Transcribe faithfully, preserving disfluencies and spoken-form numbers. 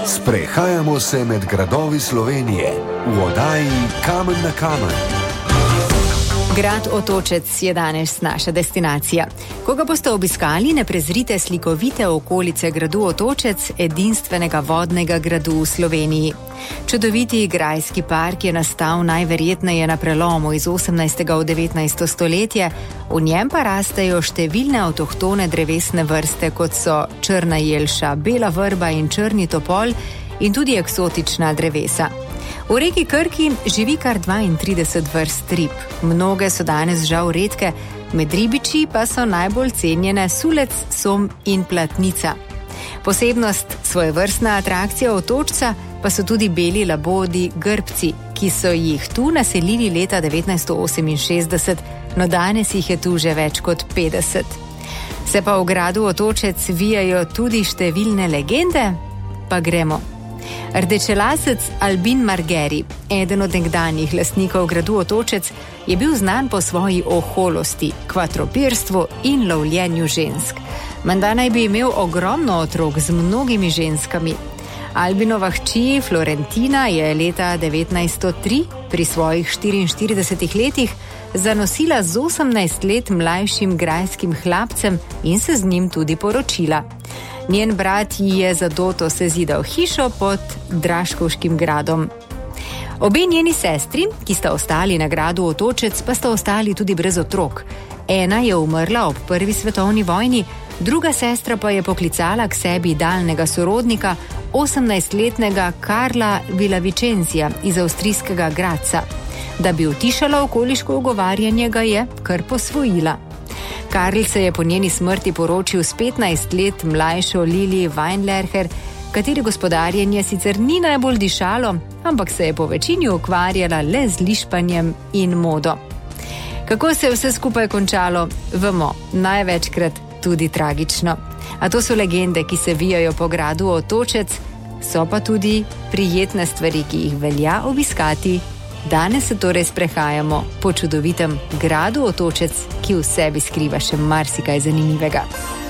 Sprehajamo se med gradovi Slovenije v oddaji Kamen na kamen. Grad Otočec je danes naša destinacija. Ko ga boste obiskali, ne prezrite slikovite okolice gradu Otočec, edinstvenega vodnega gradu v Sloveniji. Čudoviti grajski park je nastal najverjetneje na prelomu iz osemnajstega v devetnajsto stoletje, v njem pa rastejo številne avtohtone drevesne vrste, kot so črna jelša, bela vrba in črni topol in tudi eksotična drevesa. V reki Krki živi kar dvaintrideset vrst rib. Mnoge so danes žal redke, med ribiči pa so najbolj cenjene sulec, som in platnica. Posebnost svojevrstna atrakcija Otočca pa so tudi beli labodi grbci, ki so jih tu naselili leta devetnajststo oseminšestdeset, no danes jih je tu že več kot petdeset. Se pa v gradu Otočec vijajo tudi številne legende, pa gremo. Rdečelasec Albin Margeri, eden od nekdanjih lastnikov gradu Otočec, je bil znan po svoji oholosti, kvatropirstvu in lovljenju žensk. Menda naj bi imel ogromno otrok z mnogimi ženskami. Albinova hči Florentina je leta devetnajststo tri pri svojih štiriinštiridesetih letih zanosila z osemnajst let mlajšim grajskim hlapcem in se z njim tudi poročila. Njen brat ji je za doto sezidal hišo pod Draškovškim gradom. Obe njeni sestri, ki sta ostali na gradu Otočec, pa sta ostali tudi brez otrok. Ena je umrla ob prvi svetovni vojni, druga sestra pa je poklicala k sebi daljnega sorodnika, osemnajstletnega Karla Villavicencia iz avstrijskega Gradca. Da bi utišala okoliško ogovarjanje, ga je kar posvojila. Karl se je po njeni smrti poročil s petnajst let mlajšo Lili Weinlerher, kateri gospodarjenje sicer ni najbolj dišalo, ampak se je po večini ukvarjala le z lišpanjem in modo. Kako se je vse skupaj končalo, vemo, največkrat tudi tragično. A to so legende, ki se vijajo po gradu Otočec, so pa tudi prijetne stvari, ki jih velja obiskati. Danes se torej sprehajamo po čudovitem gradu Otočec, ki v sebi skriva še marsikaj zanimivega.